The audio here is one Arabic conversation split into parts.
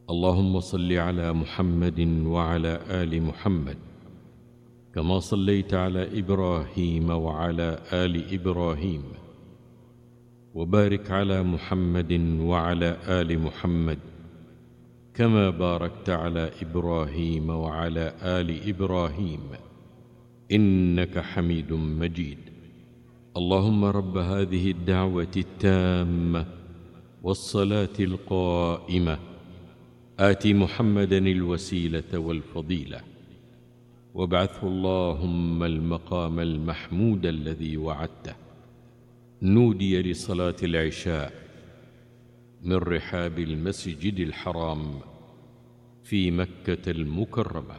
اللهم صل على محمد وعلى آل محمد كما صليت على إبراهيم وعلى آل إبراهيم، وبارك على محمد وعلى آل محمد كما باركت على إبراهيم وعلى آل إبراهيم إنك حميد مجيد. اللهم رب هذه الدعوة التامة والصلاة القائمة آت محمدا الوسيلة والفضيلة وابعثه اللهم المقام المحمود الذي وعدته. نودي لصلاة العشاء من رحاب المسجد الحرام في مكة المكرمة.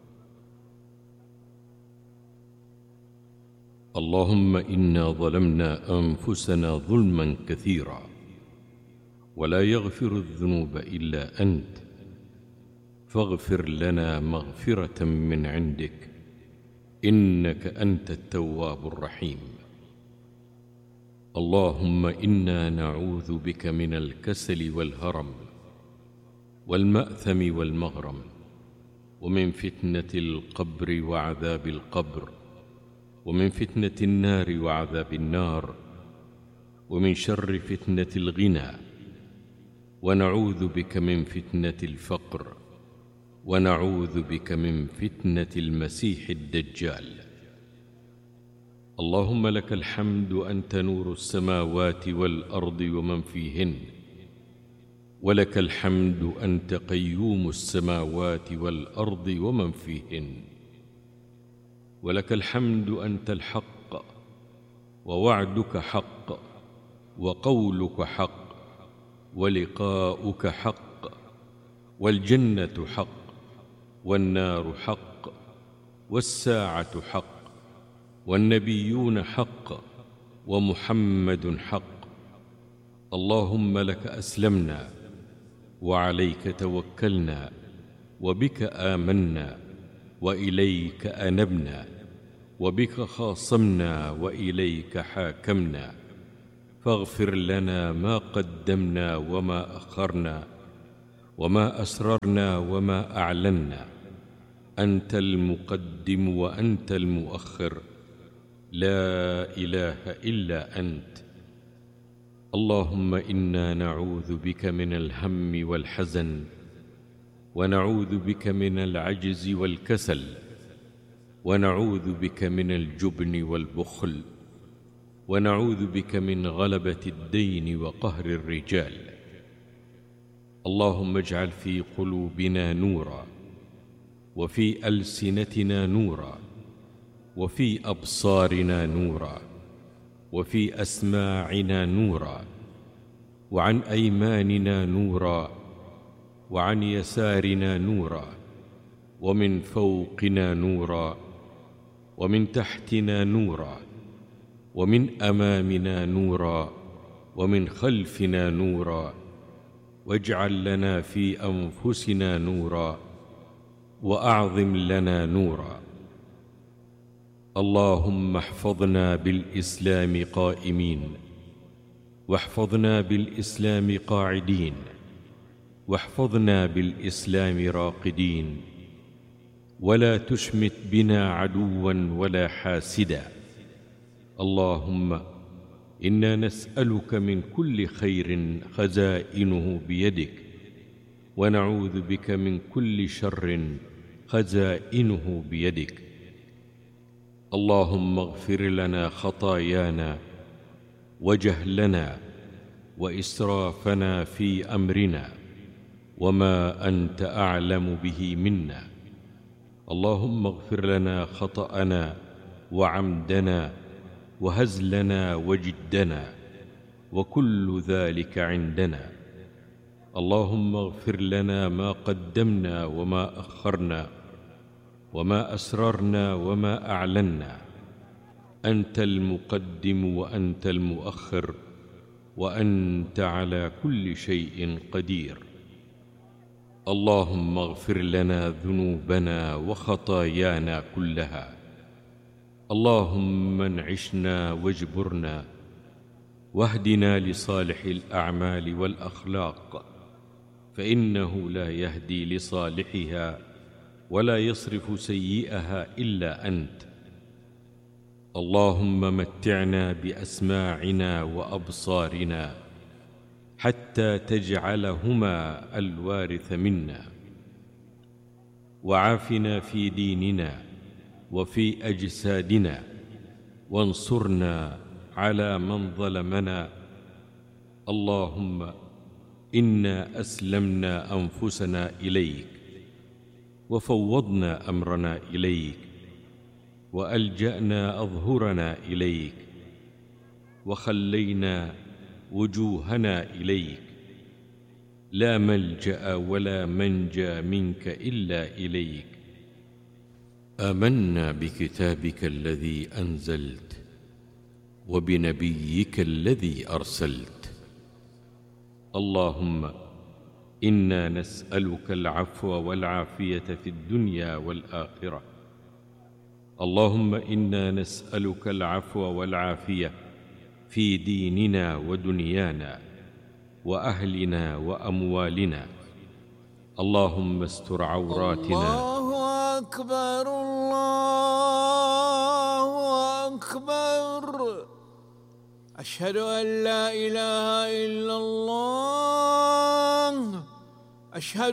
اللهم إنا ظلمنا أنفسنا ظلما كثيرا ولا يغفر الذنوب إلا أنت، فاغفر لنا مغفرة من عندك إنك أنت التواب الرحيم. اللهم إنا نعوذ بك من الكسل والهرم والمأثم والمغرم، ومن فتنة القبر وعذاب القبر، ومن فتنة النار وعذاب النار، ومن شر فتنة الغنى، ونعوذ بك من فتنة الفقر، ونعوذ بك من فتنة المسيح الدجال. اللهم لك الحمد أنت نور السماوات والأرض ومن فيهن، ولك الحمد أنت قيوم السماوات والأرض ومن فيهن، ولك الحمد أنت الحق، ووعدك حق، وقولك حق، ولقاؤك حق، والجنة حق، والنار حق، والساعة حق، والنبيون حق، ومحمد حق. اللهم لك أسلمنا، وعليك توكلنا، وبك آمنا، وإليك أنبنا، وبك خاصمنا، وإليك حاكمنا. فاغفر لنا ما قدمنا وما أخرنا، وما أسررنا وما أعلنا. أنت المقدم وأنت المؤخر، لا إله إلا أنت. اللهم إنا نعوذ بك من الهم والحزن، ونعوذ بك من العجز والكسل، ونعوذ بك من الجبن والبخل، ونعوذ بك من غلبة الدين وقهر الرجال. اللهم اجعل في قلوبنا نورا، وفي ألسنتنا نورا، وفي أبصارنا نورا، وفي أسماعنا نورا، وعن أيماننا نورا، وعن يسارنا نورا، ومن فوقنا نورا، ومن تحتنا نورا، ومن أمامنا نورا، ومن خلفنا نورا. واجعل لنا في أنفسنا نورا، وأعظم لنا نورا. اللهم احفظنا بالإسلام قائمين، واحفظنا بالإسلام قاعدين، واحفظنا بالإسلام راقدين، ولا تشمت بنا عدوا ولا حاسدا. اللهم إنا نسألك من كل خير خزائنه بيدك، ونعوذ بك من كل شر خزائنه بيدك. اللهم اغفر لنا خطايانا وجهلنا وإسرافنا في أمرنا وما أنت أعلم به منا. اللهم اغفر لنا خطأنا وعمدنا وهزلنا وجدنا وكل ذلك عندنا. اللهم اغفر لنا ما قدمنا وما أخرنا، وما أسررنا وما أعلنا. أنت المقدم وأنت المؤخر، وأنت على كل شيء قدير. اللهم اغفر لنا ذنوبنا وخطايانا كلها. اللهم انعشنا واجبرنا، واهدنا لصالح الأعمال والأخلاق، فإنه لا يهدي لصالحها ولا يصرف سيئها إلا أنت. اللهم متعنا بأسماعنا وأبصارنا حتى تجعلهما الوارث منا، وعافنا في ديننا وفي أجسادنا، وانصرنا على من ظلمنا. اللهم إنا أسلمنا أنفسنا إليك، وفوضنا أمرنا إليك، وألجأنا أظهرنا إليك، وخلينا وجوهنا إليك. لا ملجأ ولا منجى منك إلا إليك. آمنا بكتابك الذي أنزلت وبنبيك الذي أرسلت. اللهم إنا نسألك العفو والعافية في الدنيا والآخرة. اللهم إنا نسألك العفو والعافية في ديننا ودنيانا وأهلنا وأموالنا. اللهم استر عوراتنا. الله أكبر، الله أكبر. أشهد أن لا إله إلا الله. أشهد